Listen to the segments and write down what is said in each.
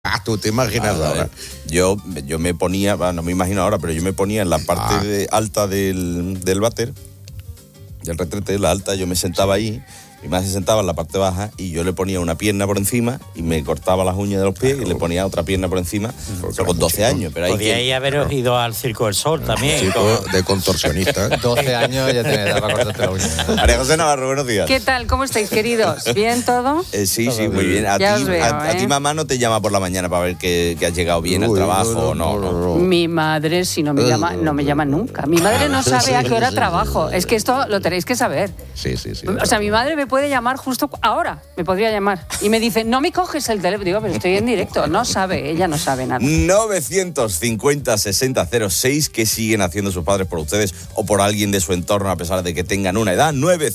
Tú te imaginas ahora. Yo me ponía, no me imagino ahora, pero yo me ponía en la parte alta del váter, del retrete, la alta, yo me sentaba ahí. Mi madre se sentaba en la parte baja y yo le ponía una pierna por encima y me cortaba las uñas de los pies y le ponía otra pierna por encima. Eso con 12 años. Pero podíais haber ido al Circo del Sol también. Chico de contorsionista. 12 años ya te da para cortarte la uña. María José Navarro, buenos días. ¿Qué tal? ¿Cómo estáis, queridos? ¿Bien todo? Sí, muy bien. A ti mamá no te llama por la mañana para ver que has llegado bien al trabajo o no. Mi madre, si no me llama, no me llama nunca. Mi madre no sabe a qué hora trabajo. Es que esto lo tenéis que saber. Sí. O sea, mi madre me puede llamar justo ahora, me podría llamar. Y me dice, no me coges el teléfono. Digo, pero estoy en directo. No sabe, ella no sabe nada. 950-6006, ¿qué siguen haciendo sus padres por ustedes o por alguien de su entorno a pesar de que tengan una edad?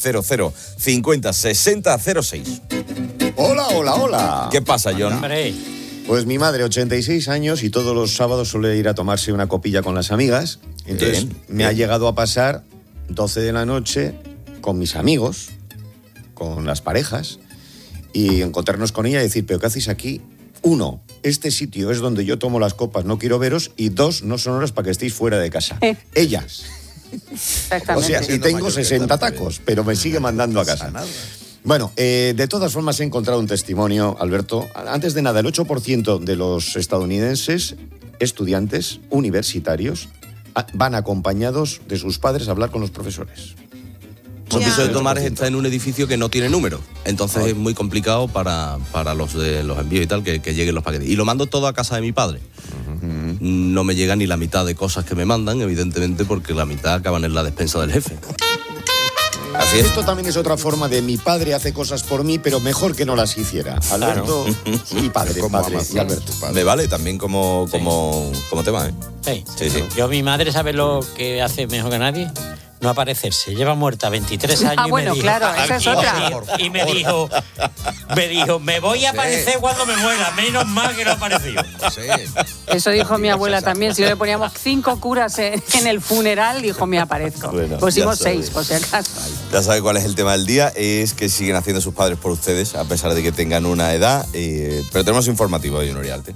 900-50-6006. Hola. ¿Qué pasa, John? Hombre. Pues mi madre, 86 años, y todos los sábados suele ir a tomarse una copilla con las amigas. Entonces me ha llegado a pasar 12 de la noche con mis amigos, con las parejas, y encontrarnos con ella y decir, ¿pero qué hacéis aquí? 1, este sitio es donde yo tomo las copas, no quiero veros, y 2, no son horas para que estéis fuera de casa. Ellas. Exactamente. O sea, y tengo 60 tacos, pero me sigue mandando a casa. Bueno, de todas formas he encontrado un testimonio, Alberto. Antes de nada, el 8% de los estadounidenses, estudiantes universitarios, van acompañados de sus padres a hablar con los profesores. El piso de Tomares está en un edificio que no tiene número, entonces es muy complicado para los de los envíos y tal que lleguen los paquetes. Y lo mando todo a casa de mi padre. No me llega ni la mitad de cosas que me mandan, evidentemente, porque la mitad acaban en la despensa del jefe. Así es. Esto también es otra forma de mi padre hace cosas por mí, pero mejor que no las hiciera. Alberto y padre y Alberto. Me vale también como tema, ¿eh? Sí. Yo, mi madre, ¿sabe lo que hace mejor que nadie? No aparecerse. Lleva muerta 23 años. Bueno, y me dijo, claro, esa es otra. Y me dijo, me voy a aparecer cuando me muera. Menos mal que no apareció. Eso dijo mi abuela también. Si le poníamos 5 curas en el funeral, dijo, me aparezco. Bueno, pusimos 6, por si acaso. Ya sabe cuál es el tema del día. Es que siguen haciendo sus padres por ustedes, a pesar de que tengan una edad. Pero tenemos informativo de Unorialte.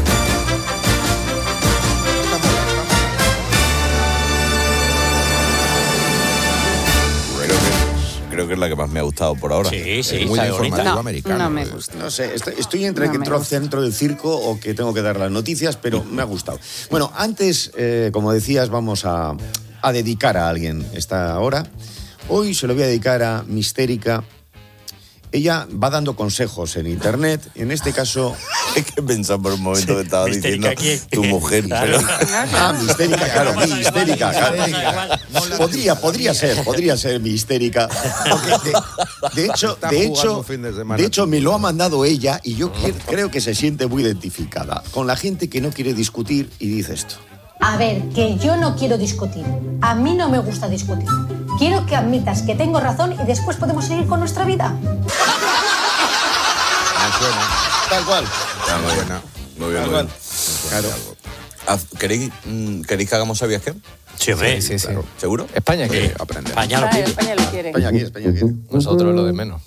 Creo que es la que más me ha gustado por ahora. Sí, es muy informativo americano. No me gusta. No sé, estoy entre que entro al centro del circo o que tengo que dar las noticias, pero me ha gustado. Bueno, antes, como decías, vamos a dedicar a alguien esta hora. Hoy se lo voy a dedicar a Mistérica. Ella va dando consejos en internet. En este caso... Es que pensaba por un momento que estaba diciendo tu mujer. Claro. Pero... Mistérica, claro, Mistérica. Podría ser Mistérica. De hecho, me lo ha mandado ella y yo creo que se siente muy identificada con la gente que no quiere discutir y dice esto. A ver, que yo no quiero discutir. A mí no me gusta discutir. Quiero que admitas que tengo razón y después podemos seguir con nuestra vida. Tal cual. Muy bien. Claro. ¿Queréis que hagamos ¿sabías qué? Sí, hombre. Sí. Claro. ¿Seguro? España quiere aprender. España lo pide. España lo quiere. España quiere. Nosotros lo de menos.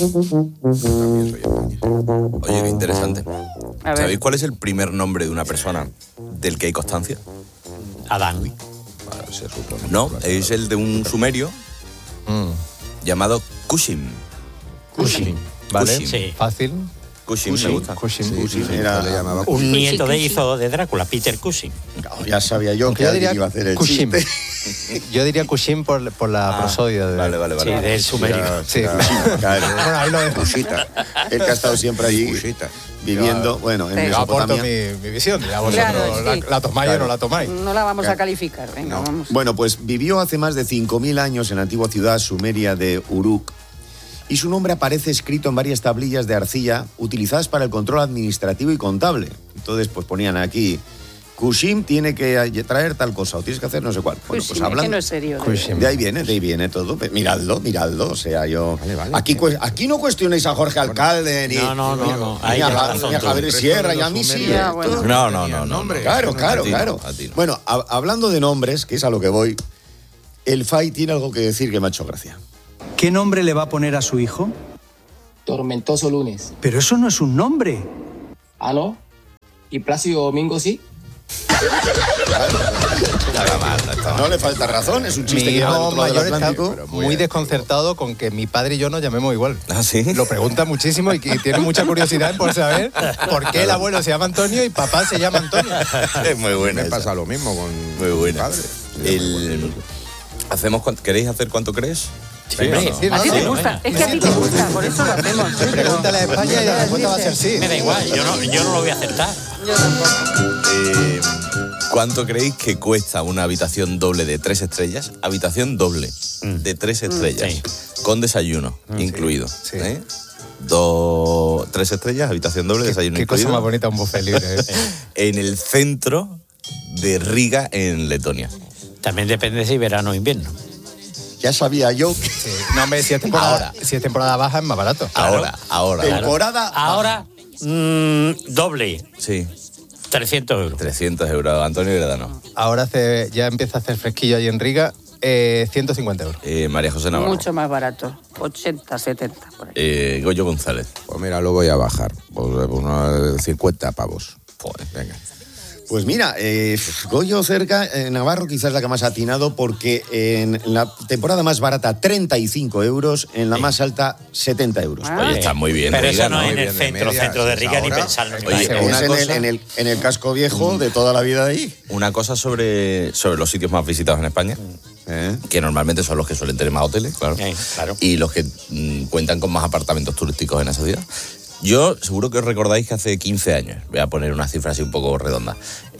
Oye, qué interesante. A ver. ¿Sabéis cuál es el primer nombre de una persona del que hay constancia? Adán. Se supone. No, es el de un sumerio llamado Cushim. ¿Vale? Cushim. Sí. Fácil. Cushim, me gusta. Cushing. Era- le llamaba Un nieto de Drácula, Peter Cushing. Ya sabía yo Aunque que yo alguien diría iba a hacer el Cushing. chiste. Yo diría Cushing por la prosodia. Vale. Sí, del sumerio. Sí. Claro. Bueno, ahí lo dejo. Cusita. Él que ha estado siempre allí Cusita. viviendo, bueno, en Yo aporto Mesopotamia. mi visión. Ya vosotros Claro, sí. la tomáis o no la tomáis. No la vamos a calificar. Venga, vamos. Bueno, pues vivió hace más de 5.000 años en la antigua ciudad sumeria de Uruk y su nombre aparece escrito en varias tablillas de arcilla utilizadas para el control administrativo y contable. Entonces, pues ponían aquí, Kushim tiene que traer tal cosa o tienes que hacer no sé cuál. Bueno, pues Que hablando... no es serio. Kushim. De ahí viene todo. Miradlo. O sea, yo... Vale. Aquí no cuestionéis a Jorge Alcalde, ni... No. Ni Ahí a, ya Ja- razón ni a tú. Javier Sierra, y a mí sí. Ya, bueno. No. Claro. A ti no. Bueno, hablando de nombres, que es a lo que voy, el FAI tiene algo que decir que me ha hecho gracia. ¿Qué nombre le va a poner a su hijo? Tormentoso lunes. Pero eso no es un nombre. ¿Ah, no? y Plácido Domingo sí. No le falta razón, es un chiste Mi que va del hijo otro lado del mayor está Atlántico. muy desconcertado con que mi padre y yo nos llamemos igual. ¿Ah, sí? Lo pregunta muchísimo y tiene mucha curiosidad por saber por qué el abuelo se llama Antonio y papá se llama Antonio. Es muy buena. Me esa. pasa lo mismo con Muy buena. mi padre. ¿Queréis hacer cuánto crees? Sí, hombre. Sí, A no, ti no, te no. gusta, es que a ti te gusta, por eso lo hacemos. Pregúntale a España y la respuesta va a ser sí. Me da igual, yo no lo voy a acertar. Yo tampoco. ¿Cuánto creéis que cuesta una habitación doble de 3 estrellas? Habitación doble de 3 estrellas. Sí. Con desayuno incluido. Sí. 3 estrellas, habitación doble, desayuno Qué cosa incluido. más bonita un buffet libre. En el centro de Riga, en Letonia. También depende si verano o invierno. Ya sabía yo. Sí. No, hombre, si es temporada baja es más barato. Ahora. Temporada. Ahora, doble, Sí, 300 euros. 300 euros. Antonio Gradano. Ahora ya empieza a hacer fresquillo allí en Riga, 150 euros. María José Navarro. Mucho más barato, 80, 70, por ahí. Goyo González. Pues mira, lo voy a bajar. Pues unos 50 pavos. Joder. Venga. Pues mira, Goyo cerca, Navarro quizás la que más ha atinado porque en la temporada más barata 35 euros, en la más alta 70 euros. Oye, está muy bien. Pero Riga, eso no ¿no? es en el Bien de centro, media, centro de si es Riga, ni ahora. pensarlo. ni Oye, nada. una Es cosa- en el casco viejo de toda la vida de ahí. Una cosa sobre los sitios más visitados en España, que normalmente son los que suelen tener más hoteles, claro, Claro. y los que cuentan con más apartamentos turísticos en esa ciudad. Yo seguro que os recordáis que hace 15 años, voy a poner una cifra así un poco redonda,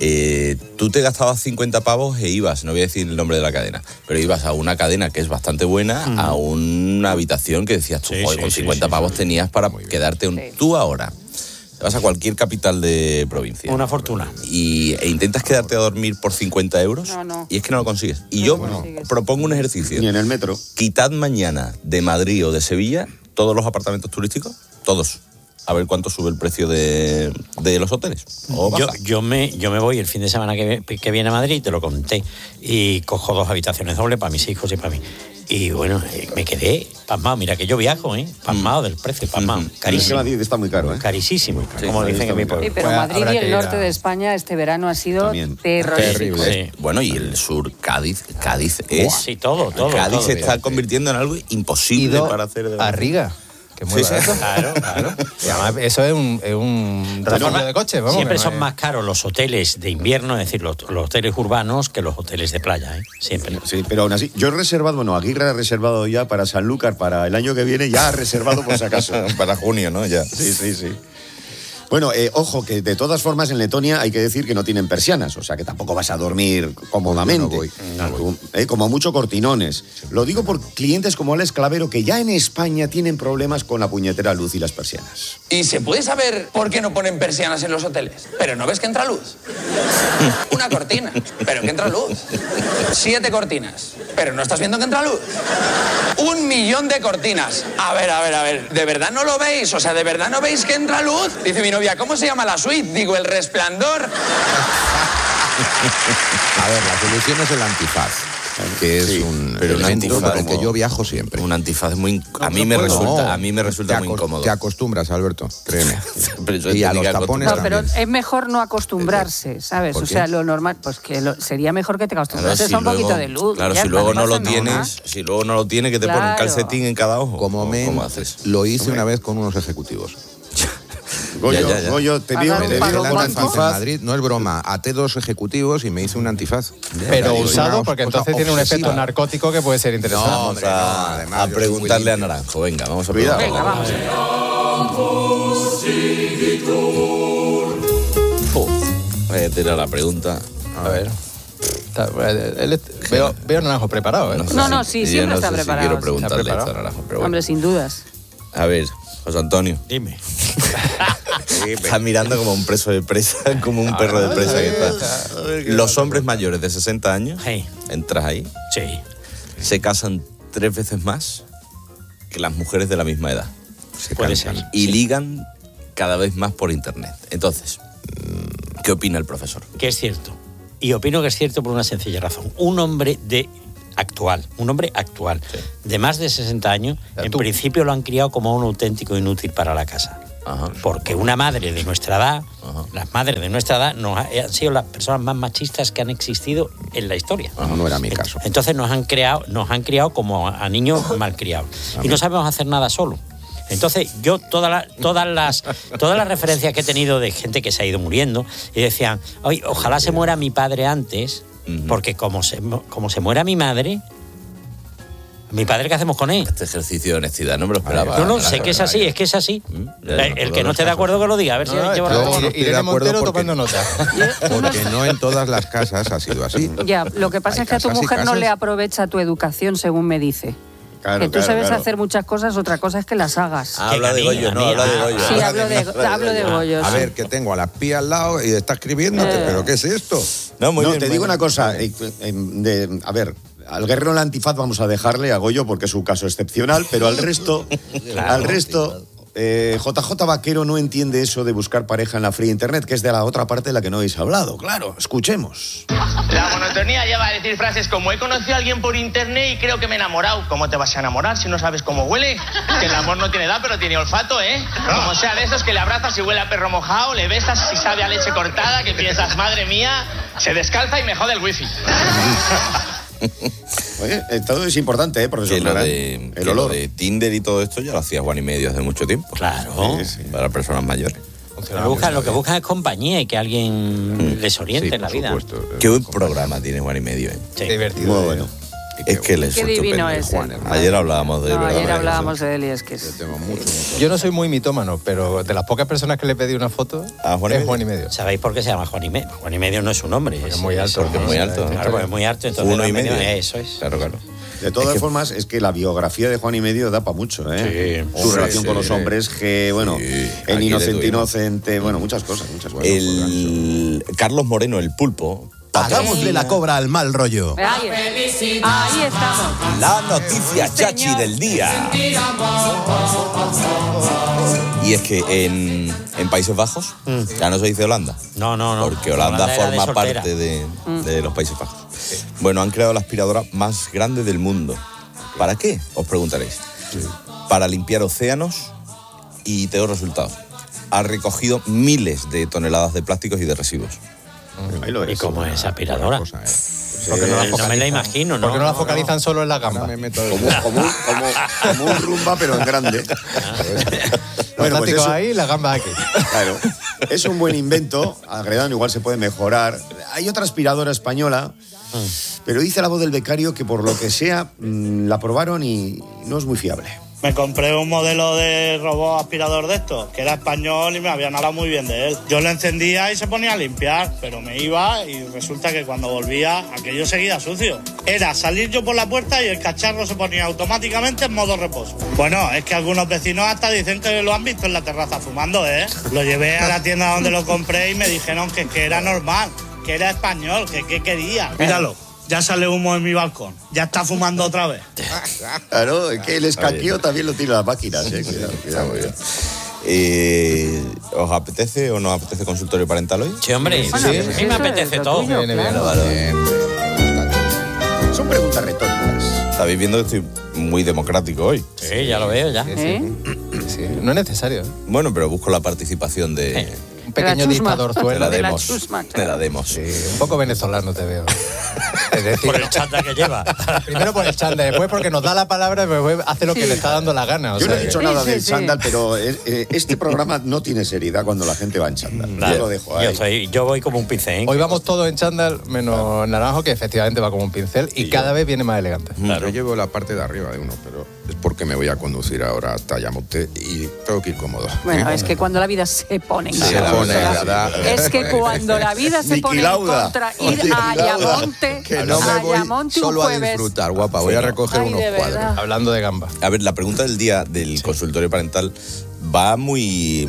tú te gastabas 50 pavos e ibas, no voy a decir el nombre de la cadena, pero ibas a una cadena que es bastante buena, a una habitación que decías tú, Sí, "Joder, sí, con sí, 50 sí, pavos tenías para quedarte Sí. Tú ahora te vas a cualquier capital de provincia Una fortuna. e intentas quedarte a dormir por 50 euros No. y es que no lo consigues. Y No yo lo consigues. propongo un ejercicio. Ni en el metro. Quitad mañana de Madrid o de Sevilla todos los apartamentos turísticos, todos. A ver cuánto sube el precio de los hoteles. O baja. Yo me voy el fin de semana que viene a Madrid, te lo conté, y cojo 2 habitaciones dobles para mis hijos y para mí. Y bueno, me quedé pasmado. Mira que yo viajo, pasmado del precio, pasmado. Es que Carísimo. Madrid está muy caro, ¿eh? Carísimo, como dicen en mi pueblo. Sí, pero Pues Madrid habrá y que el ir norte a- de España este verano ha sido También. terrorífico. Sí. Bueno, y el sur, Cádiz es... Sí, todo. Cádiz se está Sí. convirtiendo en algo imposible Ido para hacer... a Riga. Que es muy Sí, sí. barato. Claro. Y además, eso es un refugio de coche, vamos. Siempre que no son es- más caros los hoteles de invierno, es decir, los hoteles urbanos, que los hoteles de playa, ¿eh? Siempre. Sí, pero aún así, yo he reservado, bueno, Aguirre ha reservado ya para Sanlúcar para el año que viene, ya ha reservado por si acaso. para junio, ¿no? Ya. Sí. Bueno, ojo, que de todas formas en Letonia hay que decir que no tienen persianas, o sea que tampoco vas a dormir cómodamente. Como mucho cortinones. Lo digo por clientes como Alex Clavero, que ya en España tienen problemas con la puñetera luz y las persianas. ¿Y se puede saber por qué no ponen persianas en los hoteles? Pero no ves que entra luz. Una cortina, pero que entra luz. 7 cortinas, pero no estás viendo que entra luz. 1 millón de cortinas. A ver, ¿de verdad no lo veis? O sea, ¿de verdad no veis que entra luz? Dice mi novia, ¿cómo se llama la suite? Digo, El Resplandor. A ver, la solución es el antifaz, que es un pero un elemento antifaz con el que como- yo viajo siempre. Un antifaz muy... A mí No, me resulta muy incómodo. Te acostumbras, Alberto, créeme. Pero yo Y a tengo los que tapones No, pero también. es mejor no acostumbrarse, ¿sabes? ¿Por O qué? sea, lo normal, pues que sería mejor que te Claro, acostumbrases si a un luego- poquito de luz. Claro, ya si está, luego no no lo pasa nada. tienes, que te ponen un Claro. calcetín en cada ojo. Como ¿Cómo haces? lo hice una vez con unos ejecutivos. Goyo, Ya. Goyo, te Pagar veo, un te pago veo el con banco. antifaz en antifaz. Madrid, no es broma. Até 2 ejecutivos y me hice un antifaz. Pero Es usado, una porque cosa entonces tiene un efecto obsesiva. narcótico que puede ser interesante. No, Vamos hombre, a, además, a yo soy muy preguntarle a limpio. Naranjo. Venga, vamos a Cuidado. preguntarle. Venga, vamos. Voy a tirar la pregunta. A ver. Veo Naranjo preparado, ¿eh? No, sí, Yo siempre no está sé preparado, Si quiero sí. preguntarle ¿Está esto a preparado? Naranjo, pero bueno. Hombre, sin dudas. A ver, José Antonio. Dime. Está mirando como un preso de presa, como un perro de presa que está. Los hombres mayores de 60 años, Sí. entras ahí, Sí. se casan 3 veces más que las mujeres de la misma edad. Puede ser. Y ligan cada vez más por internet. Entonces, ¿qué opina el profesor? Que es cierto. Y opino que es cierto por una sencilla razón. Un hombre actual, de más de 60 años, en tú. principio lo han criado como un auténtico inútil para la casa. Porque una madre de nuestra edad, las madres de nuestra edad, han sido las personas más machistas que han existido en la historia. No era mi caso. Entonces nos han criado como a niños malcriados. Y no sabemos hacer nada solo. Entonces yo todas las referencias que he tenido de gente que se ha ido muriendo y decían, oye, ojalá se muera mi padre antes, porque como se muera mi padre, ¿qué hacemos con él? Este ejercicio de honestidad no me lo esperaba. No, sé que es así, es que es así. El que no esté de acuerdo que lo diga, a ver si lleva razón. Irene Montero tomando nota. Porque no en todas las casas ha sido así. Ya, lo que pasa es que a tu mujer no le aprovecha tu educación, según me dice. Claro, que tú sabes claro. hacer muchas cosas, otra cosa es que las hagas. Habla de Goyo, no, habla de Goyo. Sí, hablo de Goyo. A sí. ver, que tengo a la pía al lado y está escribiéndote, ¿pero qué es esto? No, muy bien, te muy digo bien. una cosa. A ver, al guerrero en la antifaz vamos a dejarle a Goyo porque es un caso excepcional, pero al resto, JJ Vaquero no entiende eso de buscar pareja en la free internet, que es de la otra parte de la que no habéis hablado. Claro, escuchemos. La monotonía lleva a decir frases como he conocido a alguien por internet y creo que me he enamorado. ¿Cómo te vas a enamorar si no sabes cómo huele? Que el amor no tiene edad, pero tiene olfato, ¿eh? Como sea de esos que le abrazas y huele a perro mojado, le besas y sabe a leche cortada, que piensas, madre mía, se descalza y me jode el wifi. Oye, todo es importante, profesor. Que El olor. lo de Tinder y todo esto ya lo hacía Juan y Medio hace mucho tiempo. Claro. Para personas mayores. Lo que buscan es compañía y que alguien les oriente en la vida. Qué buen programa tiene Juan y Medio, ¿eh? Sí. Divertido. Muy bueno. Es que él es Qué divino es. Juan, Ayer hablábamos de él, ¿verdad? Ayer hablábamos de él y es que es... Tengo mucho. Yo no soy muy mitómano, pero de las pocas personas que le pedí una foto, ¿A Juan y es Medio? Juan y Medio. ¿Sabéis por qué se llama Juan y Medio? Juan y Medio no es su nombre. Es muy alto. Porque es muy alto. Claro, porque es muy alto. Entonces Uno y Juan medio. Eso es. Claro, claro. De todas formas, es que la biografía de Juan y Medio da para mucho, ¿eh? Sí. Su Hombre, relación con sí. los hombres, que, bueno, Sí, en aquí Inocente le tuvimos. Inocente, bueno, muchas cosas. El Carlos Moreno, el pulpo. Hagámosle la cobra al mal rollo. Ahí estamos. La noticia chachi del día. Y es que en Países Bajos, ya no se dice Holanda. No. Porque Holanda era de forma soltera. parte de los Países Bajos. Bueno, han creado la aspiradora más grande del mundo. ¿Para qué? Os preguntaréis. Para limpiar océanos y te doy resultados. Ha recogido miles de toneladas de plásticos y de residuos. Ahí lo ¿Y es. cómo es esa aspiradora? Porque no la No me la imagino, ¿no? Porque no la focalizan solo en la gamba. Como un rumba, pero en grande. Los plásticos ahí y la gamba aquí. Claro. Es un buen invento. Agregando igual se puede mejorar. Hay otra aspiradora española, pero dice la voz del becario que por lo que sea la probaron y no es muy fiable. Me compré un modelo de robot aspirador de estos, que era español y me habían hablado muy bien de él. Yo lo encendía y se ponía a limpiar, pero me iba y resulta que cuando volvía, aquello seguía sucio. Era salir yo por la puerta y el cacharro se ponía automáticamente en modo reposo. Bueno, es que algunos vecinos hasta dicen que lo han visto en la terraza fumando, ¿eh? Lo llevé a la tienda donde lo compré y me dijeron que era normal, que era español, que quería. Míralo. Ya sale humo en mi balcón. Ya está fumando otra vez. Claro, es que el escaqueo también lo tiene las máquinas, ¿eh? Cuidado. Muy bien. ¿Os apetece o no apetece consultorio parental hoy? Sí, hombre. Bueno, Sí, pues a mí eso me es apetece lo todo. tuyo, Viene bien. claro. Son preguntas retóricas. Estáis viendo que estoy muy democrático hoy. Sí, ya lo veo, ya. ¿Eh? Sí, no es necesario. Bueno, pero busco la participación de Un pequeño dictadorzuelo. la de la demos. chusma, De la demos. Sí, un poco venezolano te veo. Es decir, Por el chata que lleva. primero por el chándal, después porque nos da la palabra y después hace lo que le está dando la gana. Yo no he dicho nada Sí, del sí. chándal, pero este programa no tiene seriedad cuando la gente va en chándal. Yo lo dejo ahí. Yo voy como un pincel. Hoy vamos todos en chándal, menos Naranjo, que efectivamente va como un pincel y cada vez viene más elegante. Yo llevo la parte de arriba de uno, pero es porque me voy a conducir ahora hasta Ayamonte y tengo que ir cómodo. Bueno, es que cuando la vida se pone en Se contra. pone, ¿verdad? Es que cuando la vida se Niki pone en Lauda. contra, ir Oye, a Lauda, Ayamonte, Que no me voy un solo a jueves. disfrutar, guapa. Voy a recoger Ay, unos de cuadros. verdad. Hablando de gamba. A ver, la pregunta del día del consultorio parental va muy...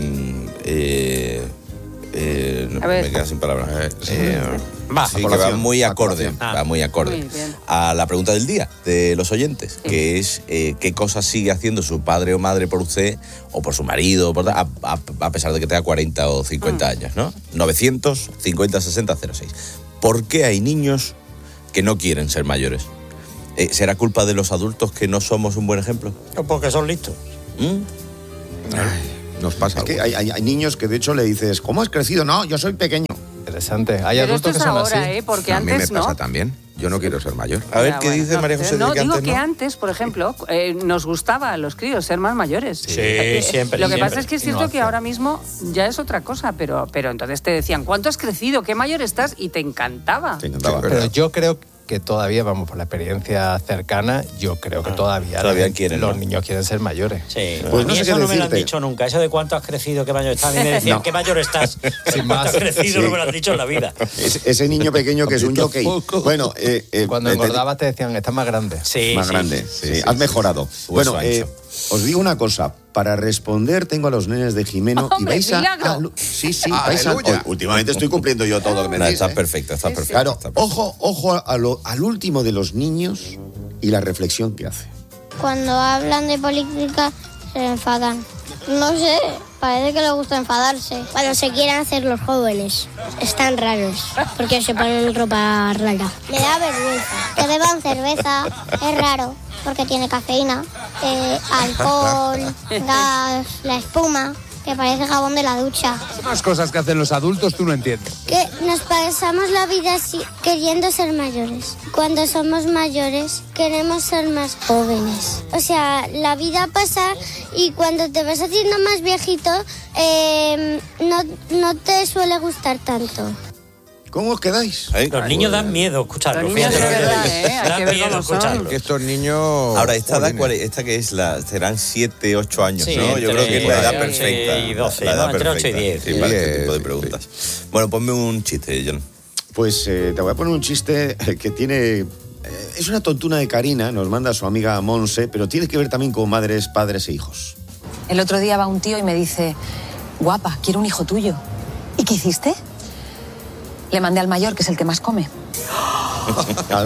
A ver. me quedo sin palabras. Va, Sí, que va muy acorde, va muy acorde Muy bien. a la pregunta del día de los oyentes, que es qué cosas sigue haciendo su padre o madre por usted o por su marido, a pesar de que tenga 40 o 50 años, ¿no? 950 60 06. ¿Por qué hay niños que no quieren ser mayores? ¿Será culpa de los adultos que no somos un buen ejemplo? Porque son listos. Nos pasa. Es que hay niños que de hecho le dices, ¿cómo has crecido? No, yo soy pequeño. Interesante. Hay Pero adultos esto que es son ahora, así. Porque a mí antes me pasa no. también. Yo no quiero ser mayor. A ver, ¿qué dice María José? No, de que digo antes, que ¿no? antes, por ejemplo, nos gustaba a los críos ser más mayores. Sí, siempre. Lo que siempre. pasa es que es cierto que ahora mismo ya es otra cosa, pero entonces te decían, ¿cuánto has crecido? ¿Qué mayor estás? Y te encantaba. Te encantaba. Pero yo creo que todavía, vamos, por la experiencia cercana, yo creo que todavía quieren, los ¿no? niños quieren ser mayores. Sí. Pues A no mí sé eso qué no me lo han decirte. dicho nunca. Eso de cuánto has crecido, qué mayor estás. A mí me decían, No. ¿qué mayor estás? ¿Cuánto has crecido? Sí. No me lo han dicho en la vida. Ese niño pequeño que es un jockey. Bueno, Cuando engordabas te decían, estás más grande. Sí, más sí. grande. Sí, has mejorado. Bueno, ancho. os digo una cosa. Para responder tengo a los nenes de Jimeno y ¡Hombre, vais a... milagro! Sí, vais a... ¡Aleluya! Últimamente estoy cumpliendo yo todo lo que me No, decís, está perfecta, está perfecta. Claro, está perfecta. ojo al último de los niños y la reflexión que hace. Cuando hablan de política se enfadan. No sé, parece que les gusta enfadarse. Cuando se quieren hacer los jóvenes. Están raros, porque se ponen ropa rara. Le da vergüenza. Que beban cerveza, es raro, porque tiene cafeína, alcohol, gas, la espuma, que parece jabón de la ducha. Más cosas que hacen los adultos tú no entiendes. Que nos pasamos la vida así, queriendo ser mayores. Cuando somos mayores, queremos ser más jóvenes. O sea, la vida pasa y cuando te vas haciendo más viejito, no te suele gustar tanto. ¿Cómo os quedáis? Los niños dan miedo escucharlo. Los niños fíjate de lo que verdad, te digo. hay que Dan ver miedo cómo son. escucharlo. Que estos niños... Ahora, esta edad, jolines. esta que es serán 7, 8 años, Sí, ¿no? Yo creo que es la edad entre perfecta. 11 y 12, la edad ¿no? Entre 8 y perfecta. 10. Sí, para este 10, tipo de preguntas. Bueno, ponme un chiste, John. Pues te voy a poner un chiste que tiene... es una tontuna de Karina, nos manda su amiga Monse, pero tiene que ver también con madres, padres e hijos. El otro día va un tío y me dice, guapa, quiero un hijo tuyo. ¿Y qué hiciste? Le mandé al mayor, que es el que más come. Claro.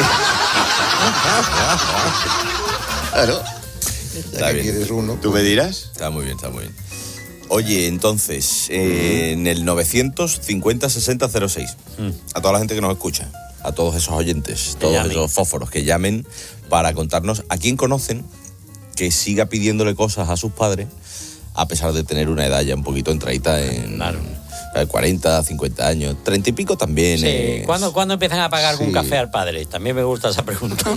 Claro. Está bien. Quieres uno. ¿Tú me dirás? Está muy bien, está muy bien. Oye, entonces, en el 950-60-06, a toda la gente que nos escucha, a todos esos oyentes, todos llamen. esos fósforos que llamen para contarnos a quién conocen que siga pidiéndole cosas a sus padres a pesar de tener una edad ya un poquito entradita en 40, 50 años, 30 y pico también. Sí. ¿Cuándo empiezan a pagar algún café al padre? También me gusta esa pregunta.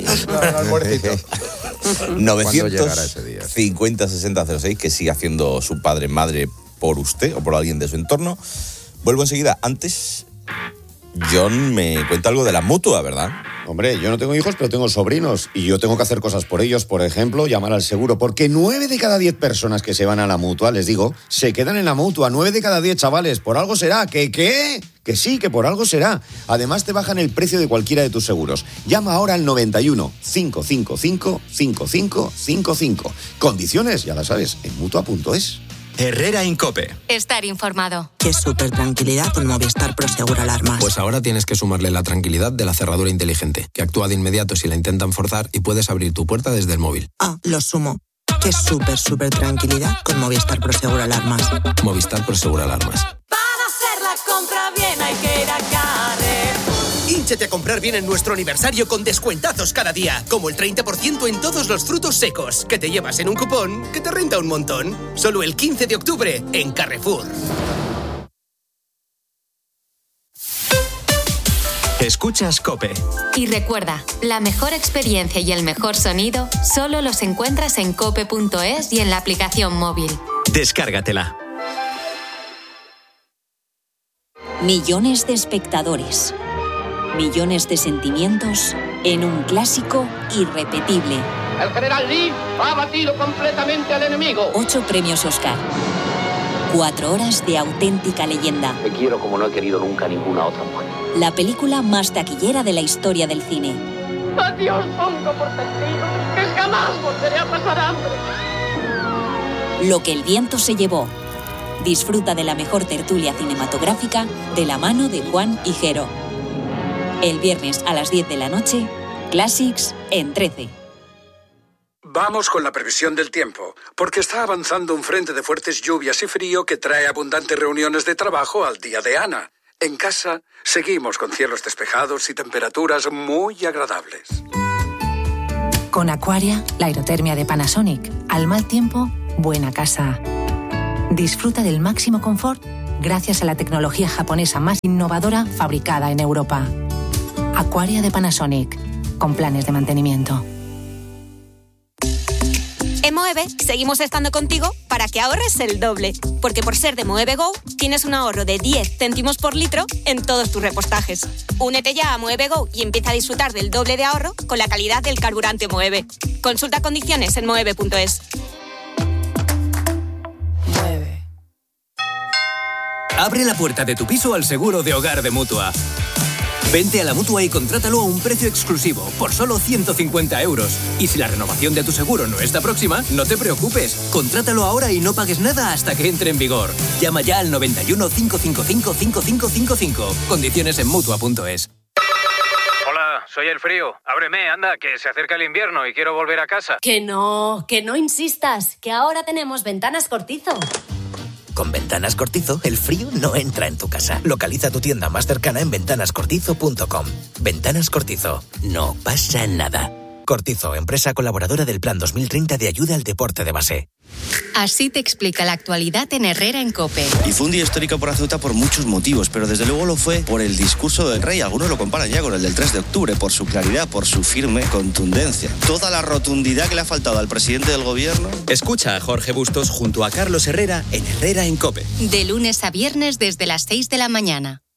950-60-06, que siga haciendo su padre, madre por usted o por alguien de su entorno. Vuelvo enseguida. Antes, John me cuenta algo de la mutua, ¿verdad? Hombre, yo no tengo hijos, pero tengo sobrinos y yo tengo que hacer cosas por ellos. Por ejemplo, llamar al seguro, porque 9 de cada 10 personas que se van a la mutua, les digo, se quedan en la mutua. 9 de cada 10, chavales. Por algo será. ¿Qué? Que sí, que por algo será. Además, te bajan el precio de cualquiera de tus seguros. Llama ahora al 91 555 5555. Condiciones, ya las sabes, en mutua.es. Herrera Incope. Estar informado. Qué súper tranquilidad con Movistar Prosegur Alarmas. Pues ahora tienes que sumarle la tranquilidad de la cerradura inteligente, que actúa de inmediato si la intentan forzar y puedes abrir tu puerta desde el móvil. Ah, lo sumo. Qué súper tranquilidad con Movistar Prosegur Alarmas. Movistar Prosegur Alarmas. Para hacer la compra bien hay que ir a Carrefour. Hínchate a comprar bien en nuestro aniversario con descuentazos cada día, como el 30% en todos los frutos secos, que te llevas en un cupón que te renta un montón. Solo el 15 de octubre en Carrefour. Escuchas COPE. Y recuerda, la mejor experiencia y el mejor sonido solo los encuentras en cope.es y en la aplicación móvil. Descárgatela. Millones de espectadores. Millones de sentimientos en un clásico irrepetible. El general Lee ha abatido completamente al enemigo. 8 premios Oscar. 4 horas de auténtica leyenda. Te quiero como no he querido nunca a ninguna otra mujer. La película más taquillera de la historia del cine. A Dios pongo por testigo que jamás volveré a pasar hambre. Lo que el viento se llevó. Disfruta de la mejor tertulia cinematográfica de la mano de Juan Higuero. El viernes a las 10 de la noche, Classics en 13. Vamos con la previsión del tiempo, porque está avanzando un frente de fuertes lluvias y frío que trae abundantes reuniones de trabajo al día de Ana. En casa, seguimos con cielos despejados y temperaturas muy agradables. Con Aquaria, la aerotermia de Panasonic. Al mal tiempo, buena casa. Disfruta del máximo confort gracias a la tecnología japonesa más innovadora fabricada en Europa. Aquaria de Panasonic, con planes de mantenimiento. En Moeve seguimos estando contigo para que ahorres el doble, porque por ser de Moeve Go tienes un ahorro de 10 céntimos por litro en todos tus repostajes. Únete ya a Moeve Go y empieza a disfrutar del doble de ahorro con la calidad del carburante Moeve. Consulta condiciones en moeve.es. Abre la puerta de tu piso al seguro de hogar de Mutua. Vente a la Mutua y contrátalo a un precio exclusivo, por solo 150 euros. Y si la renovación de tu seguro no está próxima, no te preocupes. Contrátalo ahora y no pagues nada hasta que entre en vigor. Llama ya al 91 555 5555. Condiciones en Mutua.es. Hola, soy el frío. Ábreme, anda, que se acerca el invierno y quiero volver a casa. Que no insistas, que ahora tenemos Ventanas Cortizo. Con Ventanas Cortizo, el frío no entra en tu casa. Localiza tu tienda más cercana en ventanascortizo.com. Ventanas Cortizo. No pasa nada. Cortizo, empresa colaboradora del Plan 2030 de ayuda al deporte de base. Así te explica la actualidad en Herrera en COPE. Y fue un día histórico para Ceuta por muchos motivos, pero desde luego lo fue por el discurso del rey. Algunos lo comparan ya con el del 3 de octubre, por su claridad, por su firme contundencia. Toda la rotundidad que le ha faltado al presidente del gobierno. Escucha a Jorge Bustos junto a Carlos Herrera en Herrera en COPE. De lunes a viernes desde las 6 de la mañana.